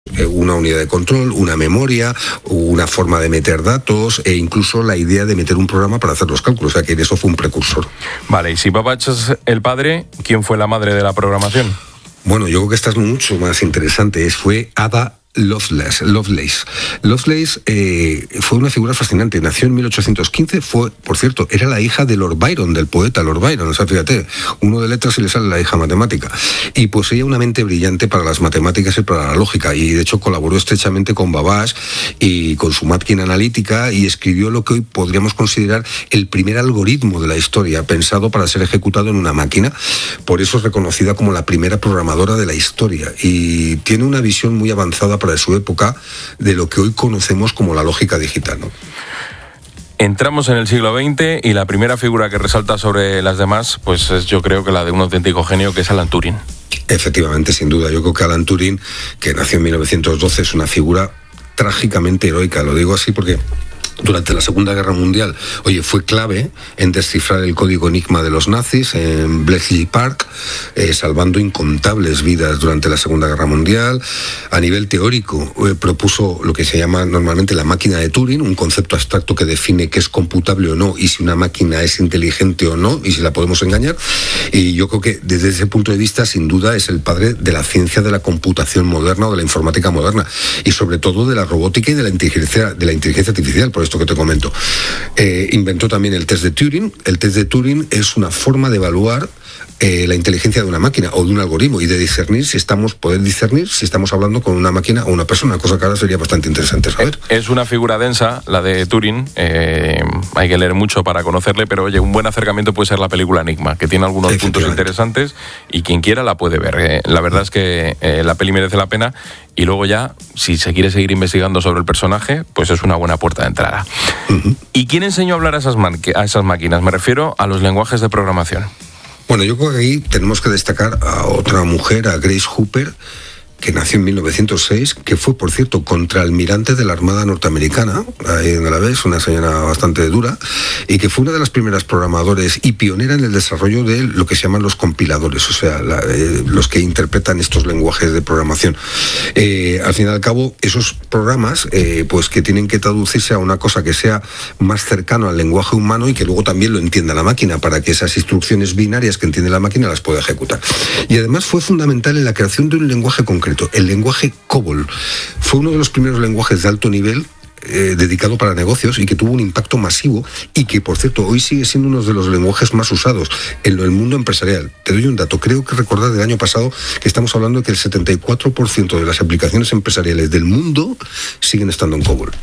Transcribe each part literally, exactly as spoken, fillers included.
una unidad de control, una memoria, una forma de meter datos e incluso la idea de meter un programa para hacer los cálculos, o sea que eso fue un precursor. Vale, y si Babbage es el padre, ¿quién fue la madre de la programación? Bueno, yo creo que esta es mucho más interesante, fue Ada Lovelace. Lovelace, Lovelace eh, fue una figura fascinante. Nació en mil ochocientos quince, fue, por cierto, era la hija de Lord Byron, del poeta Lord Byron. O sea, fíjate, uno de letras y le sale la hija matemática. Y poseía una mente brillante para las matemáticas y para la lógica. Y de hecho colaboró estrechamente con Babbage y con su máquina analítica y escribió lo que hoy podríamos considerar el primer algoritmo de la historia, pensado para ser ejecutado en una máquina. Por eso es reconocida como la primera programadora de la historia. Y tiene una visión muy avanzada para su época de lo que hoy conocemos como la lógica digital, ¿no? Entramos en el siglo veinte y la primera figura que resalta sobre las demás, pues es yo creo que la de un auténtico genio, que es Alan Turing. Efectivamente, sin duda. Yo creo que Alan Turing, que nació en mil novecientos doce, es una figura trágicamente heroica. Lo digo así porque durante la Segunda Guerra Mundial, oye, fue clave en descifrar el código Enigma de los nazis en Bletchley Park, eh, salvando incontables vidas durante la Segunda Guerra Mundial. A nivel teórico, eh, propuso lo que se llama normalmente la máquina de Turing, un concepto abstracto que define qué es computable o no y si una máquina es inteligente o no y si la podemos engañar. Y yo creo que desde ese punto de vista, sin duda, es el padre de la ciencia de la computación moderna o de la informática moderna y sobre todo de la robótica y de la inteligencia, de la inteligencia artificial, por esto que te comento. Eh, inventó también el test de Turing. El test de Turing es una forma de evaluar eh, la inteligencia de una máquina o de un algoritmo y de discernir si estamos, poder discernir si estamos hablando con una máquina o una persona, cosa que ahora sería bastante interesante saber. Es una figura densa, la de Turing, eh, hay que leer mucho para conocerle, pero oye, un buen acercamiento puede ser la película Enigma, que tiene algunos puntos interesantes y quien quiera la puede ver. Eh, la verdad es que eh, la peli merece la pena. Y luego ya, si se quiere seguir investigando sobre el personaje, pues es una buena puerta de entrada. Uh-huh. ¿Y quién enseñó a hablar a esas, a esas máquinas? Me refiero a los lenguajes de programación. Bueno, yo creo que ahí tenemos que destacar a otra mujer, a Grace Hopper, que nació en mil novecientos seis, que fue, por cierto, contraalmirante de la Armada norteamericana, ahí en la vez, una señora bastante dura, y que fue una de las primeras programadores y pionera en el desarrollo de lo que se llaman los compiladores, o sea, la, eh, los que interpretan estos lenguajes de programación. Eh, al fin y al cabo, esos programas, eh, pues que tienen que traducirse a una cosa que sea más cercano al lenguaje humano y que luego también lo entienda la máquina, para que esas instrucciones binarias que entiende la máquina las pueda ejecutar. Y además fue fundamental en la creación de un lenguaje concreto. El lenguaje COBOL fue uno de los primeros lenguajes de alto nivel eh, dedicado para negocios y que tuvo un impacto masivo y que, por cierto, hoy sigue siendo uno de los lenguajes más usados en el mundo empresarial. Te doy un dato, creo que recordar del año pasado que estamos hablando de que el setenta y cuatro por ciento de las aplicaciones empresariales del mundo siguen estando en COBOL.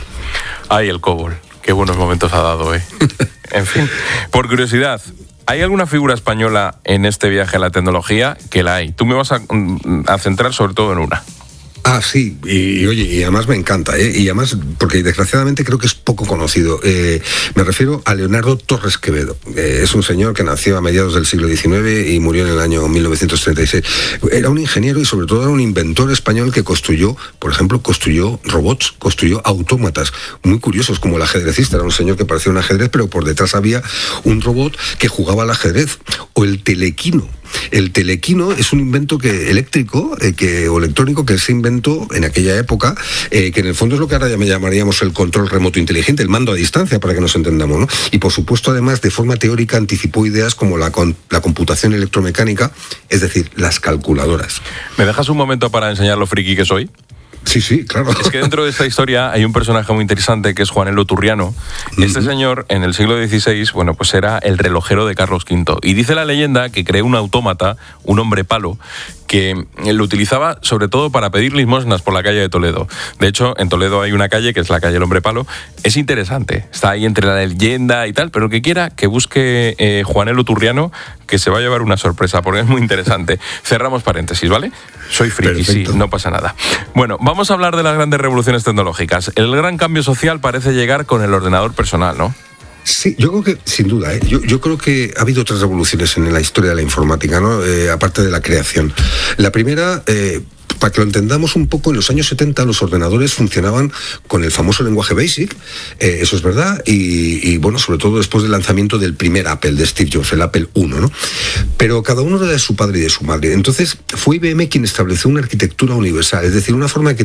Ay, el COBOL, qué buenos momentos ha dado, ¿eh? En fin, por curiosidad, ¿hay alguna figura española en este viaje a la tecnología? Que la hay. Tú me vas a, a centrar sobre todo en una. Ah, sí, y, y oye, y además me encanta, ¿eh? Y además, porque desgraciadamente creo que es poco conocido. Eh, me refiero a Leonardo Torres Quevedo. Eh, es un señor que nació a mediados del siglo diecinueve y murió en el año mil novecientos treinta y seis. Era un ingeniero y sobre todo era un inventor español que construyó, por ejemplo, construyó robots, construyó autómatas muy curiosos, como el ajedrecista. Era un señor que parecía un ajedrez, pero por detrás había un robot que jugaba al ajedrez. O el telequino. El telequino es un invento que eléctrico eh, que, o electrónico que se inventó en aquella época, eh, que en el fondo es lo que ahora llamaríamos el control remoto inteligente, el mando a distancia, para que nos entendamos, ¿no? Y por supuesto, además, de forma teórica anticipó ideas como la, con, la computación electromecánica, es decir, las calculadoras. ¿Me dejas un momento para enseñar lo friki que soy? Sí, sí, claro. Es que dentro de esta historia hay un personaje muy interesante que es Juanelo Turriano. Este uh-huh. señor, en el siglo dieciséis, bueno, pues era el relojero de Carlos quinto. Y dice la leyenda que creó un autómata, un hombre palo, que lo utilizaba sobre todo para pedir limosnas por la calle de Toledo. De hecho, en Toledo hay una calle que es la calle del Hombre Palo. Es interesante, está ahí entre la leyenda y tal, pero el que quiera que busque eh, Juanelo Turriano, que se va a llevar una sorpresa, porque es muy interesante. Cerramos paréntesis, ¿vale? Soy friki, sí, no pasa nada. Bueno, vamos a hablar de las grandes revoluciones tecnológicas. El gran cambio social parece llegar con el ordenador personal, ¿no? Sí, yo creo que, sin duda, ¿eh? yo, yo creo que ha habido otras revoluciones en la historia de la informática, ¿no? Eh, aparte de la creación. La primera... Eh, para que lo entendamos un poco, en los años setenta los ordenadores funcionaban con el famoso lenguaje BASIC, eh, eso es verdad, y, y bueno, sobre todo después del lanzamiento del primer Apple de Steve Jobs, el Apple uno, ¿no? Pero cada uno era de su padre y de su madre. Entonces fue I B M quien estableció una arquitectura universal, es decir, una forma de que